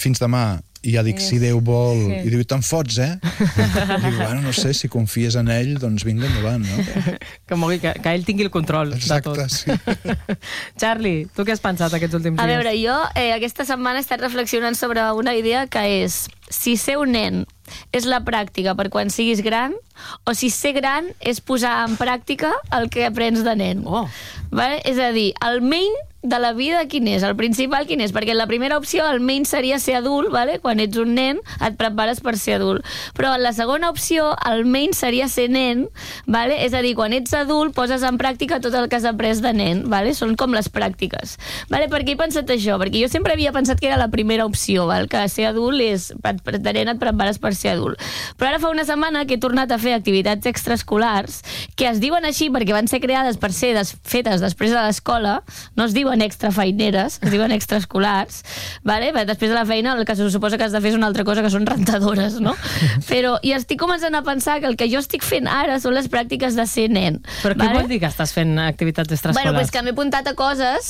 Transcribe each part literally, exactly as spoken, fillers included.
fins demà. I ja dic, si Déu vol... Sí. I diu, te'n fots, eh? I dic, bueno, no sé, si confies en ell, doncs vinga endavant, no? Que, mogui, que, que ell tingui el control Exacte, de tot. Sí. Charlie, tu què has pensat aquests últims dies? A veure, jo eh, aquesta setmana he estat reflexionant sobre una idea que és si ser un nen és la pràctica per quan siguis gran o si ser gran és posar en pràctica el que aprens de nen. Oh. Vale? És a dir, el main de la vida quin és? El principal quin és? Perquè la primera opció, el main seria ser adult, vale? Quan ets un nen et prepares per ser adult. Però en la segona opció, el main seria ser nen, vale? És a dir, quan ets adult poses en pràctica tot el que has après de nen, vale? Són com les pràctiques. Vale? Per què he pensat això? Perquè jo sempre havia pensat que era la primera opció, val? Que ser adult és, de nen et prepares per ser adult. Però ara fa una setmana que he tornat a fer activitats extraescolars que es diuen així perquè van ser creades per ser des, fetes després de l'escola, no es diuen extrafeineres, es diuen extraescolars, vale? Després de la feina el que se suposa que has de fer és una altra cosa que són rentadores, no? Però i estic començant a pensar que el que jo estic fent ara són les pràctiques de ser nen. Però què vale? Vol dir que estàs fent activitats extraescolars? Bueno, pues que m'he apuntat a coses,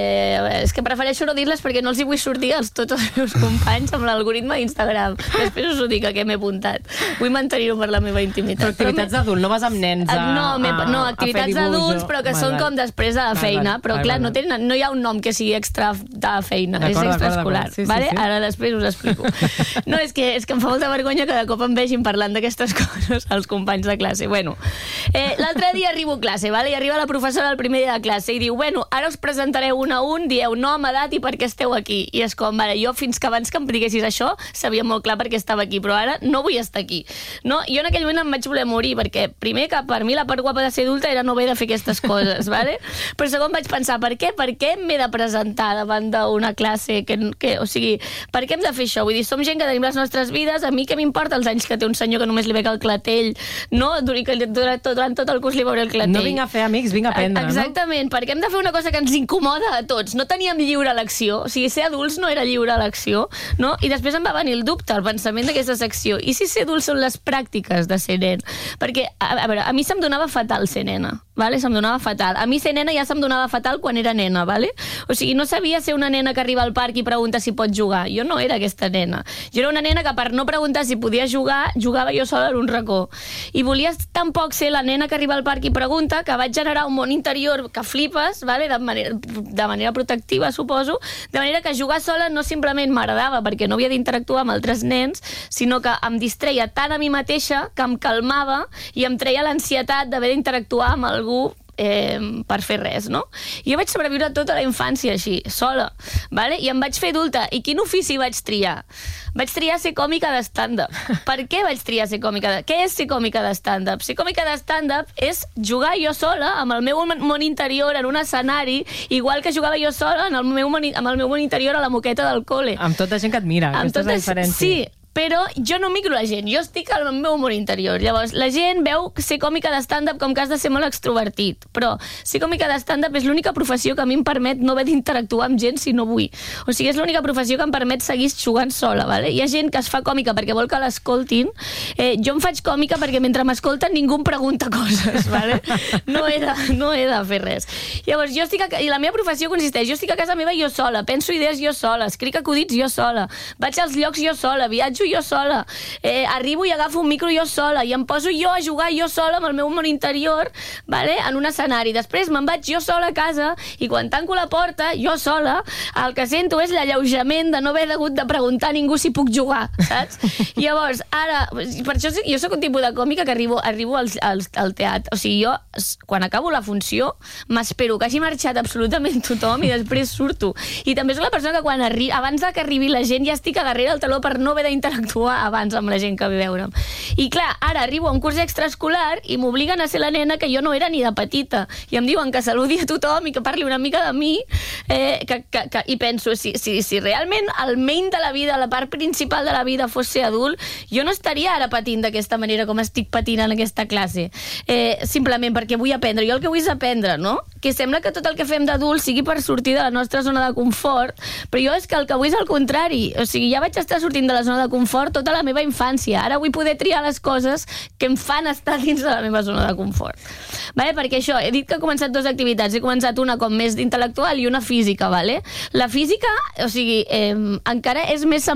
eh, és que prefereixo no dir-les perquè no els hi vull sortir als tots els meus companys amb l'algoritme d'Instagram. Després us ho dic a què m'he apuntat. Vull mantenir-ho per la meva intimitat. Però activitats però d'adult, no vas amb nens a, no, a, no, activitats d'adults, però que val, són val. Com després de la feina, val, però val, clar, val, no, tenen, no hi ha un nom que sigui extra de feina, és extraescolar. Sí, sí, vale? Sí. Ara després us explico. No, és que, és que em fa molta vergonya que de cop em vegin parlant d'aquestes coses als companys de classe. Bueno, eh, l'altre dia arribo a classe, vale? I arriba la professora el primer dia de classe i diu, bueno, ara us presentareu un a un, dieu nom, edat i per què esteu aquí. I és com, vale, jo fins que abans que em diguessis això sabia molt clar per què estava aquí, però ara no vull estar aquí. No? Jo en aquell moment em vaig voler morir, perquè primer que per mi la part guapa de ser adulta era no haver de fer aquestes coses, vale? Però segon vaig pensar, per què? Per què m'he de presentar davant d'una classe? Que, que, o sigui, per què hem de fer això? Vull dir, som gent que tenim les nostres vides, a mi què m'importa els anys que té un senyor que només li veig el clatell, no? Durant, durant tot el curs li veuré el clatell. No vinc a fer amics, vinc a aprendre, no? Exactament, per què hem de fer una cosa que ens incomoda a tots? No teníem lliure elecció, o sigui, ser adults no era lliure elecció, no? I després em va venir el dubte, el pensament d'aquesta secció. I si ser adults són les pràctiques de ser nen? Perquè, a, a veure, a mi se'm donava fatal ser nena, vale? Se'm donava fatal. A mi ser nena ja se'm donava fatal quan era nena, vale? O sigui, no sabia ser una nena que arriba al parc i pregunta si pot jugar. Jo no era aquesta nena. Jo era una nena que per no preguntar si podia jugar, jugava jo sola en un racó. I volia tampoc ser la nena que arriba al parc i pregunta, que vaig generar un món interior que flipes, vale? de, manera, de manera protectiva, suposo, de manera que jugar sola no simplement m'agradava perquè no havia d'interactuar amb altres nens, sinó que em distreia tant a mi mateixa que em calmava i em treia l'ansietat d'haver d'interactuar amb algú Eh, per fer res, no? Jo vaig sobreviure tota la infància així, sola, vale? I em vaig fer adulta. I quin ofici vaig triar? Vaig triar ser còmica de stand-up. Per què vaig triar ser còmica de... Què és ser còmica de stand-up? Ser còmica de stand-up és jugar jo sola amb el meu món interior en un escenari, igual que jugava jo sola en el meu món, amb el meu món interior a la moqueta del col·le. Amb tota gent que et mira, amb aquesta és la diferència. Sí, però jo no micro la gent, jo estic al meu món interior. Llavors, la gent veu ser còmica de stand-up com que has de ser molt extrovertit, però ser còmica de stand-up és l'única professió que a mi em permet no haver d'interactuar amb gent si no vull. O sigui, és l'única professió que em permet seguir jugant sola, vale? Hi ha gent que es fa còmica perquè vol que l'escoltin. Eh, jo em faig còmica perquè mentre m'escolten ningú em pregunta coses, vale? No he de, no he de fer res. Llavors, jo estic a... I la meva professió consisteix, jo estic a casa meva jo sola, penso idees jo sola, escric acudits jo sola, vaig als llocs jo sola, viatjo jo sola, eh, arribo i agafo un micro jo sola i em poso jo a jugar jo sola amb el meu món interior, vale? En un escenari. Després me'n vaig jo sola a casa i quan tanco la porta, jo sola, el que sento és l'alleujament de no haver hagut de preguntar a ningú si puc jugar, saps? Llavors, ara, per això jo sóc un tipus de còmica que arribo, arribo al, al, al teatre. O sigui, jo, quan acabo la funció, m'espero que hagi marxat absolutament tothom i després surto. I també soc la persona que quan arri... abans de que arribi la gent ja estic a darrere del taló per no haver d'interactuar abans amb la gent que ve veure'm. I clar, ara arribo a un curs extraescolar i m'obliguen a ser la nena que jo no era ni de petita. I em diuen que saludi a tothom i que parli una mica de mi, eh, que, que, que, i penso, si, si, si realment el main de la vida, la part principal de la vida fos ser adult, jo no estaria ara patint d'aquesta manera com estic patint en aquesta classe. Eh, simplement perquè vull aprendre. Jo el que vull és aprendre, no? Que sembla que tot el que fem d'adult sigui per sortir de la nostra zona de confort, però jo és que el que vull és el contrari. O sigui, ja vaig estar sortint de la zona de confort tota la meva infància. Ara vull poder triar les coses que em fan estar dins de la meva zona de confort. Vale? Perquè això, he dit que he començat dues activitats. He començat una com més intel·lectual i una física, vale? La física, o sigui, eh, encara és més